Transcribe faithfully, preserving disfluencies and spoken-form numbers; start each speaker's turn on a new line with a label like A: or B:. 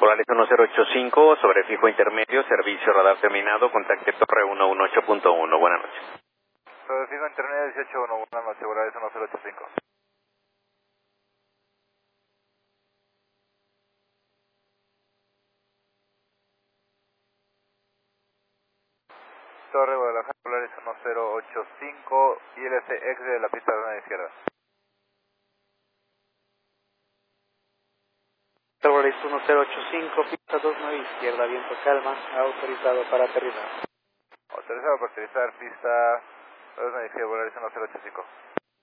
A: Volaris uno cero ocho cinco, sobre fijo intermedio, servicio radar terminado, contacte torre ciento dieciocho punto uno. Buenas noches.
B: Sobre fijo intermedio dieciocho uno, buenas noches, Volaris uno cero ocho cinco. Torre Guadalajara, Volaris uno cero ocho cinco, I L C X de la pista de una izquierda.
C: Volaris uno cero ocho cinco, pista dos nueve izquierda, viento calma, autorizado para aterrizar.
B: Autorizado para aterrizar, pista dos nueve izquierda, Volaris uno cero ocho cinco.